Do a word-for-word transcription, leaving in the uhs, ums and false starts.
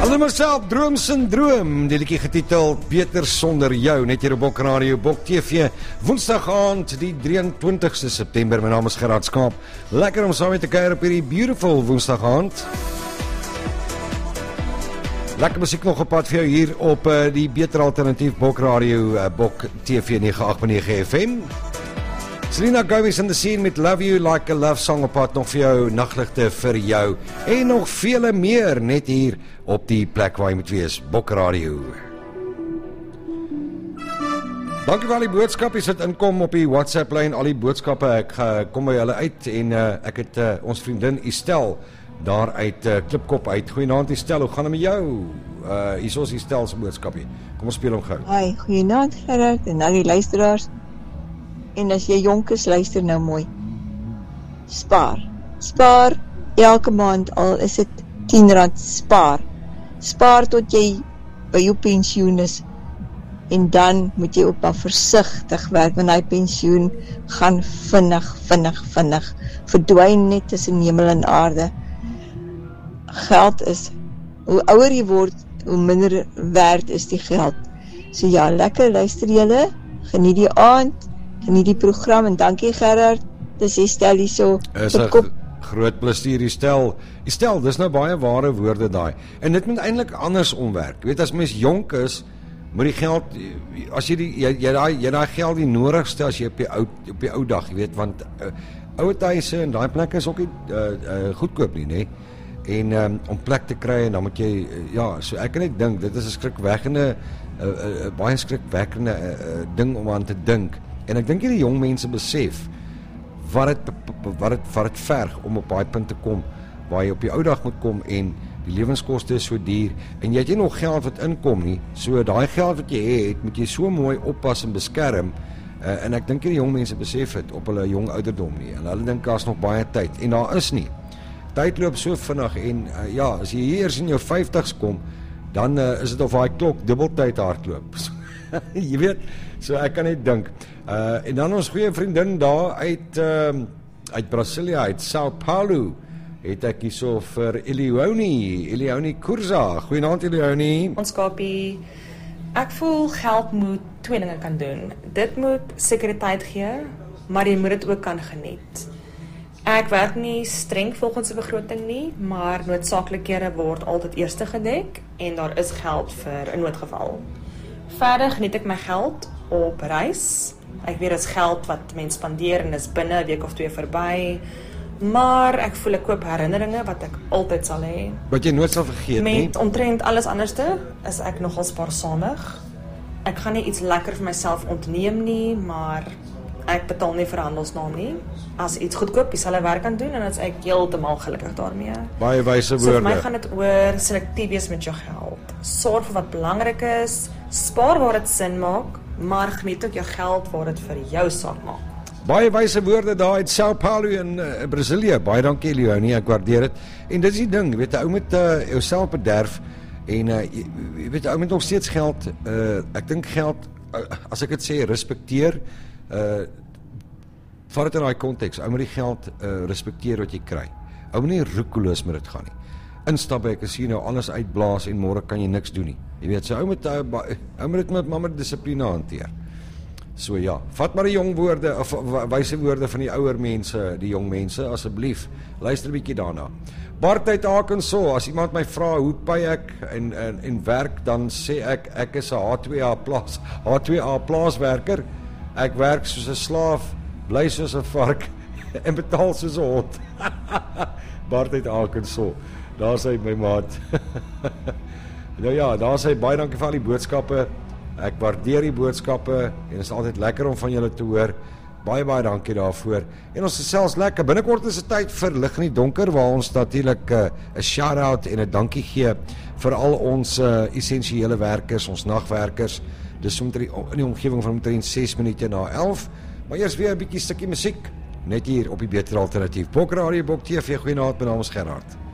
Hallo myself, Droom Syndroom, die liedjie getiteld Beter Sonder Jou, net hier op Bok Radio, Bok T V, woensdag aand, die drieëntwintigste September, my naam is Gerard Skaap, lekker om saam met te kuier op hierdie beautiful woensdag aand. Lekker musiek nog op pad vir jou hier op uh, die Beter Alternatief Bok Radio, uh, Bok T V nege agt nege F M. Selena Gomez in the scene met Love You Like a Love Song op pad nog vir jou, nagligte vir jou en nog vele meer net hier op die plek waar jy moet wees, Bok Radio. Dankie vir al die boodskapies wat inkom op die WhatsApp lyn, al die boodskappe, ek uh, kom by julle uit en uh, ek het uh, ons vriendin Estel daar uit uh, Klipkop uit. Goeienaand Estel, hoe gaan het met jou? Uh, hier is ons Estel se boodskapie. Kom ons speel hom gou. Hi, goeienaand Gerard en al die luisteraars. En as jy jonk is, luister nou mooi. Spaar. Spaar elke maand, al is dit tien rand, spaar. Spaar tot jy by jou pensioen is. En dan moet jy ook maar versigtig werk, want die pensioen gaan vinnig, vinnig, vinnig. Verdwyn net tussen hemel en aarde. Geld is, hoe ouer jy word, hoe minder werd is die geld. So ja, lekker luister julle, geniet die aand, geniet die program en dankie Gerard, dis Estel hier so. Is 'n groot plesier Estel. Estel, dis nou baie ware woorde daai. En dit moet eintlik anders omwerk. Jy weet, as mens jonk is, moet die geld, as jy die jy jy daai jy daai geld die nodigste as jy op die ou op die ou dag, jy weet, want uh, ouer huise en daai plekke is ook nie uh, uh, goedkoop nie, nê? En um, om plek te kry en dan moet jy uh, ja, so ek kan net dink dit is 'n skrikwekkende uh, uh, uh, baie skrikwekkende uh, uh, ding om aan te dink. En ek dink die jong mense besef wat dit wat dit wat dit verg om op daai punt te kom waar jy op die ou dag moet kom en die lewenskoste is so duur en jy het nie nog geld wat inkom nie. So daai geld wat jy het, moet jy so mooi oppas en beskerm. Uh, en ek dink die jong mense besef dit op hulle jong ouderdom nie. En hulle dink daar's nog baie tyd en daar is nie. Tyd loop so vinnig en uh, ja, as jy hier in jou vyftigs kom, dan uh, is dit of daai klok dubbeltyd hardloop. Jy weet, so ek kan net dink. Uh, en dan ons goeie vriendin daar uit, uh, uit Brasilia, uit São Paulo, het ek hier so vir Elioni, Elioni Kurza. Goeienaand Elioni. Ons Skapie, ek voel geld moet twee dinge kan doen. Dit moet sekuriteit gee, maar jy moet dit ook kan geniet. Ek werk nie streng volgens die begroting nie, maar noodsaaklikhede word altyd eerste gedek en daar is geld vir 'n noodgeval. Verder geniet ek my geld op reis. Ek weet dit is geld wat mens spandeer en is binne 'n week of twee verby. Maar ek voel ek koop herinneringe wat ek altyd sal hê. Wat jy nooit sal vergeet nie. Met omtrent alles anderste is ek nogal spaarsamig. Ek gaan nie iets lekker vir myself ontneem nie, maar ek betaal nie vir handelsnaam nie. As iets goedkoop, jy sal 'n werk aan doen en dan is ek heeltemal gelukkig daarmee. Baie wyse woorde. So vir my gaan dit oor selektief wees met jou geld. Sorg vir wat belangrik is, spaar waar dit sin maak, maar geniet ook jou geld waar dit vir jou saak maak. Baie wyse woorde daar uit São Paulo in uh, Brasilia. Baie dankie Leonie, ek waardeer dit. En dit is die ding, weet jy, ou moet uh, jouself bederf en uh, jy, jy weet ou moet nog steeds geld, uh, ek dink geld, uh, as ek dit sê, respekteer, uh, vat dit in daai konteks, ou moet die geld uh, respekteer wat jy kry. Ou moet nie roekeloos met dit gaan nie. Instap by 'n casino, alles uitblaas en môre kan jy niks doen nie. Jy weet, so ou moet uh, ou moet dit met mamma dissipline hanteer. So ja, vat maar die jong woorde of wyse woorde van die ouer mense, die jong mense asseblief. Luister 'n bietjie daarna. Bart uit Arkansas, as iemand my vra hoe pay ek en en en werk, dan sê ek ek is 'n H twee A plaas H twee A plaaswerker. Ek werk soos 'n slaaf, bly soos 'n vark en betaal soos 'n hond. Bart uit Arkansas. Daar sê my maat. Nou ja, daar sê baie dankie vir al die boodskappe. Ek waardeer die boodskappe en dit is altyd lekker om van julle te hoor. Baie baie dankie daarvoor. En ons is selfs lekker. Binnekort is dit tyd vir Lig in die Donker waar ons natuurlik 'n uh, shout-out en 'n dankie gee vir al ons uh, essensiële werkers, ons nagwerkers. Dis omtrent in die omgewing van omtrent ses minute na elf. Maar eers weer 'n bietjie stukkie musiek net hier op die Beter Alternatief. Bok Radio, Bok T V. Goeienaand, my naam is Gerard.